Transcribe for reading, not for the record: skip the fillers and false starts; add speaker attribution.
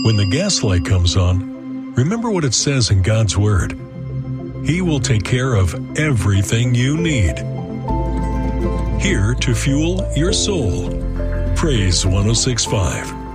Speaker 1: When the gas light comes on, remember what it says in God's Word. He will take care of everything you need. Here to fuel your soul. Praise 106.5.